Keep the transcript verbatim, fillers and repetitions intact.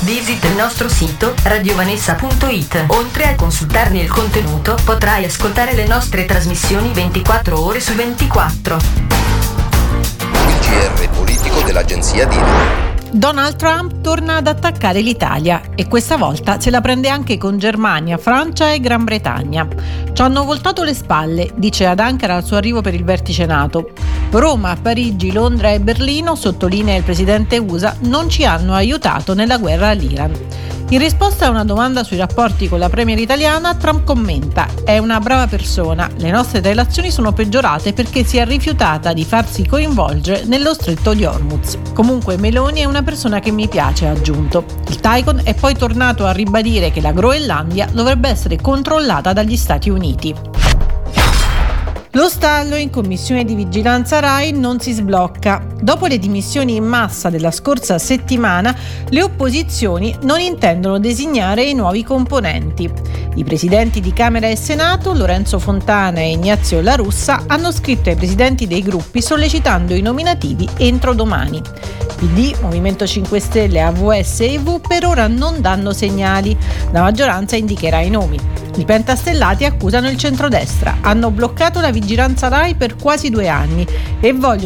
Visita il nostro sito radiovanessa punto it. Oltre a consultarne il contenuto, potrai ascoltare le nostre trasmissioni ventiquattro ore su ventiquattro. Il G R politico dell'agenzia Dino. Donald Trump torna ad attaccare l'Italia e questa volta se la prende anche con Germania, Francia e Gran Bretagna. Ci hanno voltato le spalle, dice ad Ankara al suo arrivo per il vertice NATO. Roma, Parigi, Londra e Berlino, sottolinea il presidente U S A, non ci hanno aiutato nella guerra all'Iran. In risposta a una domanda sui rapporti con la premier italiana, Trump commenta: è una brava persona, le nostre relazioni sono peggiorate perché si è rifiutata di farsi coinvolgere nello stretto di Hormuz. Comunque Meloni è una persona che mi piace, ha aggiunto. Il Tycoon è poi tornato a ribadire che la Groenlandia dovrebbe essere controllata dagli Stati Uniti. Lo stallo in commissione di vigilanza Rai non si sblocca. Dopo le dimissioni in massa della scorsa settimana, le opposizioni non intendono designare i nuovi componenti. I presidenti di Camera e Senato, Lorenzo Fontana e Ignazio La Russa, hanno scritto ai presidenti dei gruppi sollecitando i nominativi entro domani. P D, Movimento cinque Stelle, A V S e I V per ora non danno segnali. La maggioranza indicherà i nomi. I pentastellati accusano il centrodestra. Hanno bloccato la vigilanza Rai per quasi due anni e vogliono